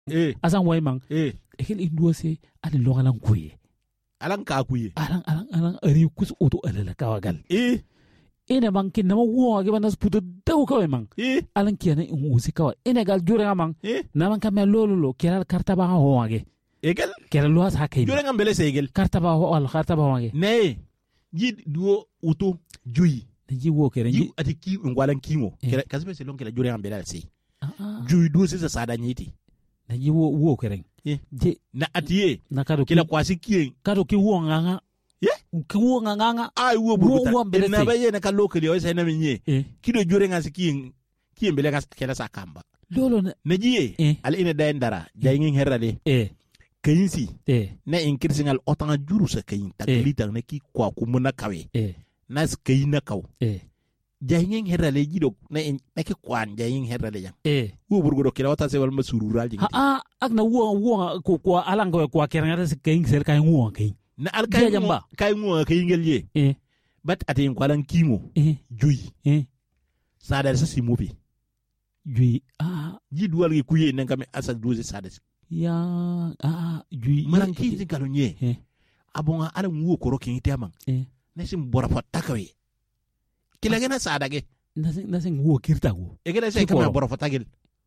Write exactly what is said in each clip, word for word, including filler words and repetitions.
eh asan way man eh ekel indwo se ali logalan kuye alan ka kuye alan alan alan ari kus oto alala kawagal eh ina man kin nama wo ga banas puto daw ka man eh alan kiyana in usi kawa ina gal jure man eh naman kamel lolo lo kelal karta ba ho wage egel kelal lo sa kay jure ngam bele se egel karta ba ho al karta ba wage ne ji duo uto juyi ji wo kere ji ati ki ngwalan kimo kera kasbe se lon kela jure ngam bele se ah juyi duo se sa da nyiti na ji wo wo kere je na atiye na kado kila kwasi kien kado ki wo nganga ye ki wo nganga ai wo buruta na baye na ka lokali o se na minye kido jure ngasi kien kien bele gas kela sa kamba lolo na jiye al ina da ndara jayngin herrade eh kayinsi eh na inkirsingal otanga juru sa kayin taklita na ki kwa kumuna kawe eh nas kayina kaw eh jayngin herrale jido na in na ki kwan jayngin herrale yang eh wo burgodo kila wata se wal masurural jingi ha ah agna wo wo ko ko alango ko keranga se kayin sel kayin wo kayin na al kayin kayin wo kayin gelye eh bat atin kwalan kimo eh juyi eh sada sa simopi juyi ah jidwal gi kuye nan kam asa doze sada ya ah juyi maran kinzi kalonye eh abonga ala wo koro kin tema eh nesim bora fatakawe kila gena sada ge nasin nasin wo kirta go e gena sai kama bora fatagel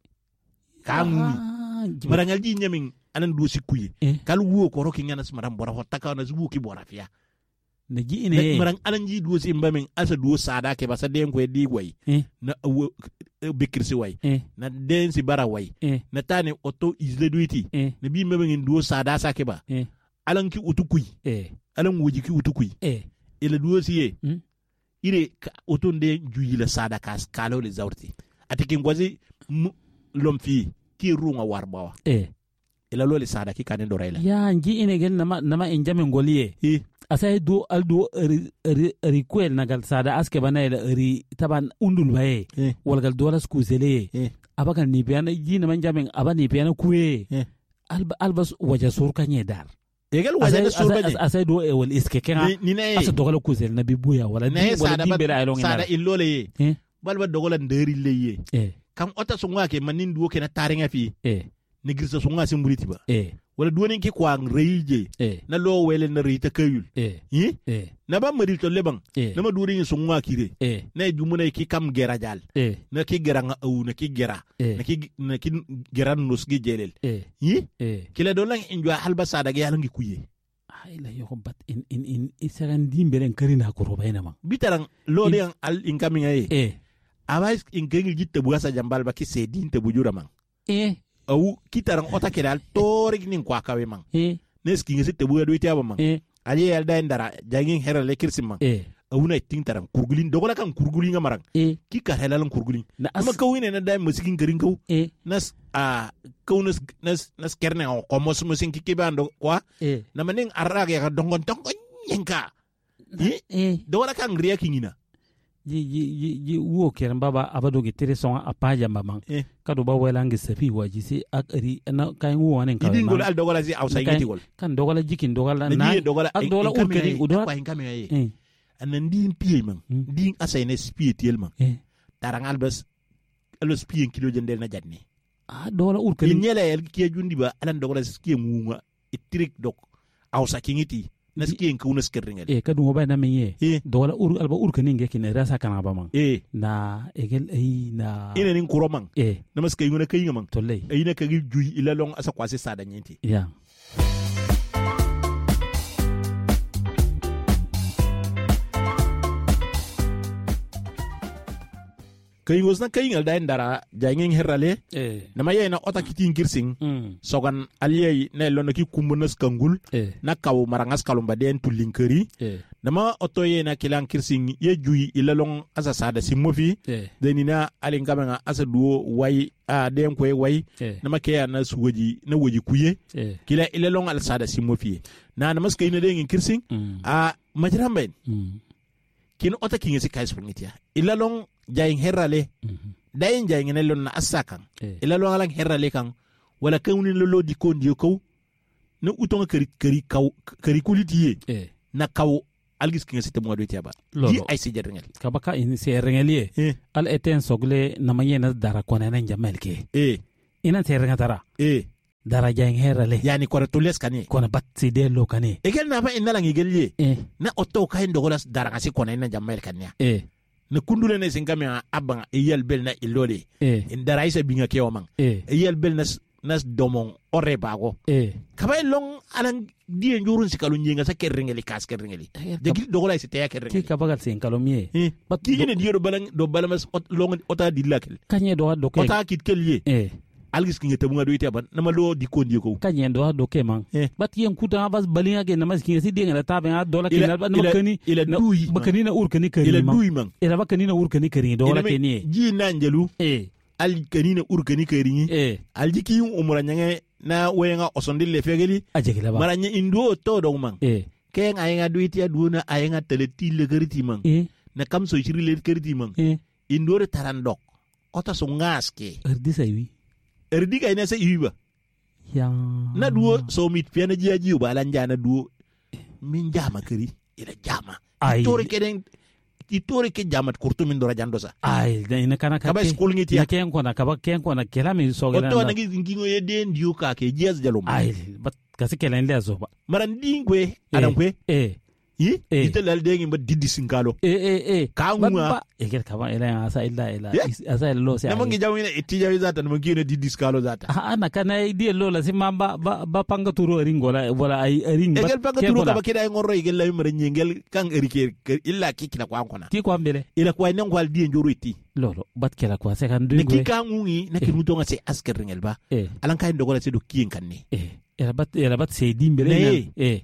kamu marangal ji nyamin anan dosi kuye kal wo koro kin yana maran bora fatakawa na zuwo ki bora fiya na ji ine maran anan ji dosi mbamin asa do sada ke basa den ko di gwai na bikirsi way na densi bara way na tane auto isle duiti na bi mbamin do sada sa ke ba alan ki utukui alan woji ki utukui ila dosi ye ire auto de juyi la sada kas kalo le zawrti atike ngwazi lomfi ki runga warbawa ila lo le sada ki kanen do rayla ya ngi ine gel nama nama enjame ngoliye asay do aldo ri ri kwel nagal sada aske bana ri taban undul baye wal gal dola skuzele abakan ni biana jina man jamin abani biana kuye alba albas waja surka nye dar egal waja surba je asay do wal iske kenga asa dogala kuzel na bibuya wala di wala dimbere ay long sada illole ye balba dogola nderi leye kam ota sungwa ke manin duo kena taringa fi ni grisa sungwa simbuliti ba wala duwonin ki kwa ngreyje na lo wele na rita kayul yi na ba mari to lebang na ma durin sungwa kire na jumuna ki kam gera jal na ki gera nga au na ki gera na ki na ki gera nus gi jelel yi kila do lang injwa halba sada ga yalangi kuye ay la yo bat in in in isaran dimbere karina ko robayna ma bitarang lo de al incoming ay awais ingengil jitte bu asa jambal ba ki se din te bujura man eh au kitarang ota kedal torik nin kwa kawe mang eh nes kinga sitte buya do itiaba mang eh ali yal da ndara jangin hera le kirsim mang eh au na ting tarang kurgulin dogola kan kurgulin marang eh ki ka helalan kurgulin ama kawine na da musikin garin kaw eh nas a kawnus nas nas kerne ko mos musin ki kibando kwa eh na maning arage ka dongon tongo nyenka eh dogola kan riya kingina ji ji ji wo keren baba abado ge tere son apaja mamang eh kado ba wela ngi safi waji se akari na kain wo wanen ka idin gol al dogola si outside giti gol kan dogola jikin dogola na dogola ak dogola urkani udola kwa inkame ye anan din piye man din asayne spiye tiel man tarang albas albas piye kilo jendel na jadni ah dogola urkani nyela yel kiye jundi ba anan dogola skiye muunga itrik dok awsa kingiti na skiye ko na skerringal e kadu ngoba na menye dogola ur alba urkani ngeke ne rasa kana ba man e na egel ay na ina nin kuromang e na maskay ngona kay ngamang tollay ay na kagi juy ilalong asa kwase sada nyenti ya kay ngos na kay ngal dain dara jangeng herale eh na maye na ota kitin girsing mm. sogan aliyay na lon ki kumbunas kangul eh na kaw marangas kalumba den tulinkeri eh na ma otoye na kilan kirsing ye juy ilalong asa sada simofi eh denina alin kamanga asa duo way a den ko way eh na makeya na suwaji na waji kuye eh kila ilalong al sada simofi na na maskay na den kirsing mm. a majramben mm. kin ota kinga si kay springitia ilalong jayin herale mm-hmm. dayin jayin ne lon na asakan eh. ilalong alang herale kan wala kawni lolo di kon di ko na utonga kari kari kaw kari kulitiye eh. na kaw algis kinga sita mo do tiaba di ay si jarngal kabaka in se rengalie eh. al eten sogle na mayena dara konena jamal ke eh ina se rengatara eh daraja herale yani kore tules kane kona bat side lo kane egel na ba inala ngigel eh na otto kay ndogolas dara ngasi kona ina jamal kanya eh na kundule ne singame abanga eyel bel na ilole eh indara isa binga ke omang eh eyel bel nas nas domong ore bago eh kabay long alang die njurun sikalu nyinga sa kerringeli kas kerringeli de gil dogola ise teya kerringeli ki kabagal sen kalomie eh bat ki ne dio balang do balamas long ota dilakel kanye do do ke ota kit kelye eh algis kinga tabunga do ite ban nama lo di kondi ko kanye do do ke man eh bat yen kuta bas balinga ge namas kinga si de ngala tabe ha dola ke na bakani ila duyi bakani na urkani kari ila duyi man ila bakani na urkani kari dola ke ni ji nanjelu eh al kanina urkani kari eh al jiki umra nyange na wenga osondile fegeli ajegela ba maranya indo to do man eh ken ayenga duiti aduna ayenga teleti le kariti man eh na kam so chiri le kariti man eh indore tarandok ota so ngaske erdi saywi erdi kay na sa iba ya na duo so mit piana ji aji ba lan jana duo min jama kari ila jama tore keden itore ke jamat kurtu min dora jando sa ay da ina kana ka kaba school ngiti ya ken kona kaba ken kona kela mi so gela to na ngi ngingo ye den diu ka ke jias jalum ay bat kasi kela ndia so ba maran dingwe adam kwe eh yi itel dengi ba didi singalo eh eh eh ka ngwa e ker kaba ila asa illa ila asa illa lo se na mangi jawina itijawi zata na mangi ne didi skalo zata ana kana di lo la sima ba ba panga turo ringola wala ay ring ba egel panga turo ka ba kida ngoro igel la mare nyengel kan erike illa kikina kwa kona ti kwa mbele ila kwa ne ngwal di njoro iti lolo bat kela kwa se kan dungue ne kika ngungi na kiruto nga se asker ringel ba alan kay ndogola se do kiyen kanne eh ela bat ela bat se di mbele eh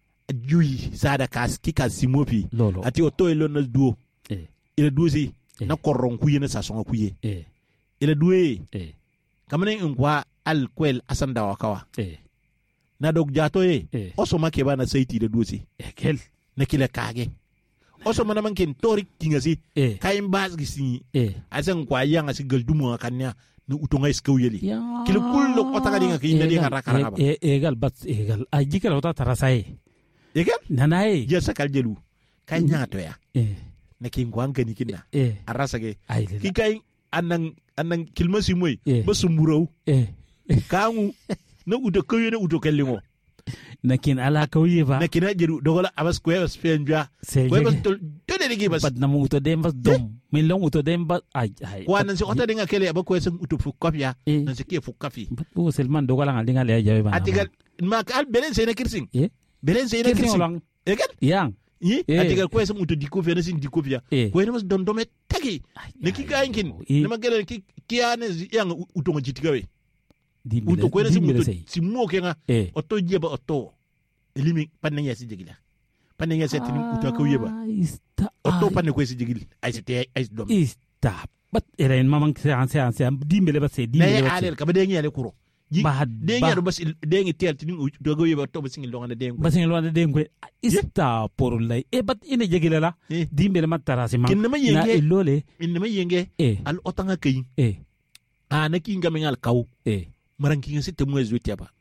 juyi sada kas kika simopi lolo ati oto elo na duo eh ila duosi eh. na korron kuye na sasonga kuye eh ila duwe eh kamane ngwa al kwel asanda wakawa eh na dog jato e eh. oso make ba na saiti da duosi eh kel na kila kage oso mana manken tori kingasi eh kayin bas gisi eh asan kwa yanga si galdumo kanya na utonga iskawiyeli ya kila kullo otaka dinga kinda dinga rakara ba eh egal bat egal ajikala ota tarasaye egal nanaye ya sakal jelu kay nyato ya eh na kingwanga ni kinna eh arasage ay ki kay anang anang kilmasi moy eh. ba sumuraw eh kangu na uto kayo na uto kallingo nakin ala kawye ba na kina jeru dogola abas ko yas fenja ko bas to de de bas bad na mu uto dem bas dom min long uto dem bas ay ay ko nan si ota dinga kele aba ko sen uto fu kafia nan si ke fu kafi o selman dogola ngal dinga le jawe ba atigal ma al belen sey na kirsing eh belen sey na kirsing egal yang yi atigal ko sen uto diko fe na sin diko fia ko ne mas don dome tagi ne ki gaynkin ne ma gelen ki kiane yang uto ngitikawe uto ko ne sin uto si mo kenga oto jeba oto elimi panne ya si jigila panne ya se tini uto ko yeba oto panne ko si jigil ay se te ay dom ista bat eren mamang se an se an se dimbele bat se dimbele bat alel ka ba dengi ale kuro ba dengi do bas dengi tel tini uto ko yeba to basingi longa dengi basingi longa dengi ista por lay e bat ine jigila la dimbele mat tarasi man na ilole inma yenge al otanga kay e ana ki ngam ngal kaw e maranki nga sitte mo zuti ba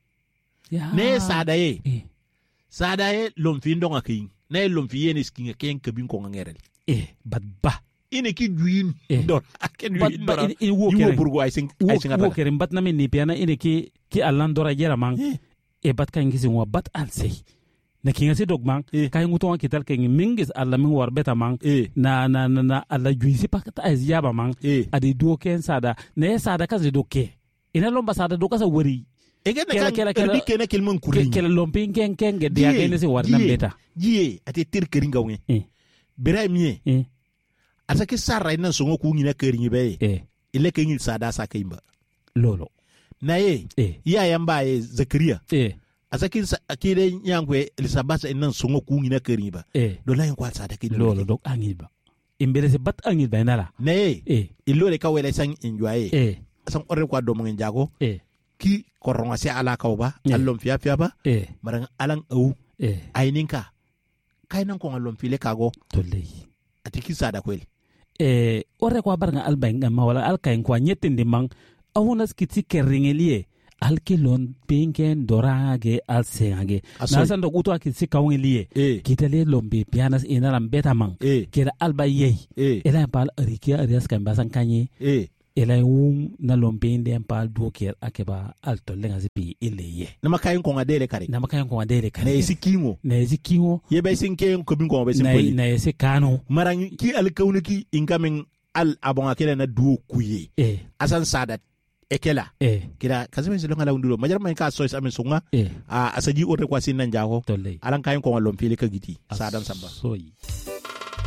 ne sada ye sada ye lomfi ndonga king ne lomfi yene skinga ken kabin ko ngerel eh bad ba ine ki duin dor aken duin dor in wo kere burgo ay sing ay sing wo kere bat na min ni piana ine ki ki allan dora jera man e bat kan gisi wa bat al sey na kinga se dogman kay nguto an kital ken mingis alla min war beta man na na na alla juisi pakata ay yaba man adi do ken sada ne sada ka ze do ke ina lomba sada do ka sa wori egen na kala kala kala kelmon kurin kala lompin ken ken ge dia ken se war na beta jiye ate tir keringa wen bera mie asa ke sarra ina songo ku ngina keringi be ile ken sada sa kaimba lolo na ye ya yamba ye Zakaria asa ke akire nyangwe Elisabasa ina songo ku ngina keringi ba do la kwa sada ke lolo dok angiba imbere se bat angiba nala na ye ilo le ka wele sang enjoy sang ore kwa do mo njago ki koronga se ala kawba allom fiya fiya ba marang alang au aininka kainan ko allom file kago tolley ati ki sada kwel eh ore kwa baranga albainga mawala alkain kwa nyetindi mang awuna skiti kerringelie alkilon pinken dorage alsengage nasan do uto akisi kawngelie kitale lombe pianas inaram beta mang kira alba yey ela pal rikia arias kan basan kanye ela un na lompende en pal do ker akeba alto lenga zipi eleye na makayin ko ngadele kare na makayin ko ngadele kare na isi kingo na isi kingo ye be sin ken ko bin ko be sin poli na isi kano maran ki alkawni ki ingamen al abon akela na duo kuye eh asan sadat ekela eh kira kasime silo ngala unduro majar man ka so amen sunga eh a asaji orre kwasin nan jaho tolle alan kayin ko lompele ka giti sadan samba soyi